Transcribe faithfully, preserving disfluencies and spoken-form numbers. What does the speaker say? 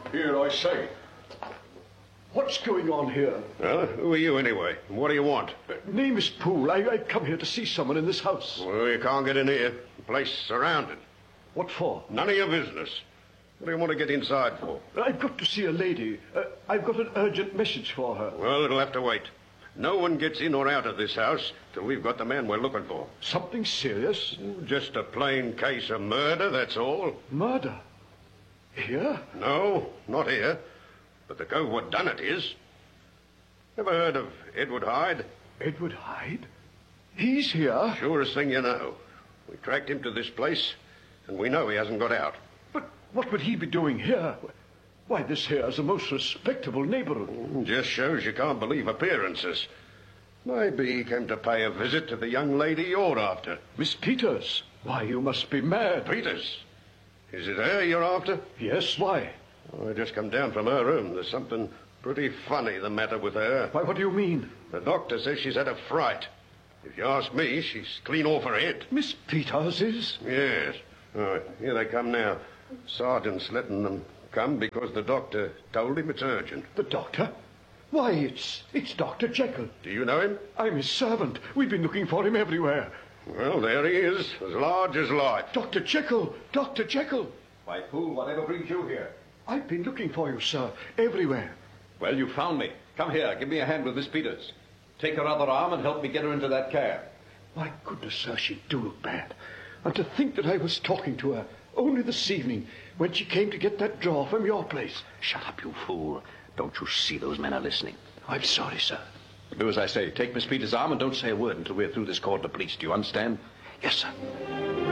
Here, I say. What's going on here? Well, who are you anyway? What do you want? Uh, name is Poole. I, I've come here to see someone in this house. Well, you can't get in here. The place surrounded. What for? None of your business. What do you want to get inside for? I've got to see a lady. Uh, I've got an urgent message for her. Well, it'll have to wait. No one gets in or out of this house till we've got the man we're looking for. Something serious? Just a plain case of murder, that's all. Murder? Here? No, not here. But the cove what done it is. Ever heard of Edward Hyde? Edward Hyde? He's here? Surest thing you know. We tracked him to this place, and we know he hasn't got out. But what would he be doing here? Why, this here is a most respectable neighborhood. Just shows you can't believe appearances. Maybe he came to pay a visit to the young lady you're after. Miss Peters? Why, you must be mad. Peters? Is it her you're after? Yes, why? Oh, I just come down from her room. There's something pretty funny the matter with her. Why, what do you mean? The doctor says she's had a fright. If you ask me, she's clean off her head. Miss Peters is? Yes. All right, here they come now. Sergeant's letting them come because the doctor told him it's urgent. The doctor? Why, it's it's Doctor Jekyll. Do you know him? I'm his servant. We've been looking for him everywhere. Well, there he is, as large as life. Doctor Jekyll! Doctor Jekyll! Why, Poole, whatever brings you here? I've been looking for you, sir, everywhere. Well, you found me. Come here, give me a hand with Miss Peters. Take her other arm and help me get her into that cab. My goodness, sir, she do look bad. And to think that I was talking to her only this evening when she came to get that drawer from your place. Shut up, you fool. Don't you see those men are listening? I'm sorry, sir. Do as I say. Take Miss Peters' arm and don't say a word until we're through this call to police. Do you understand? Yes, sir.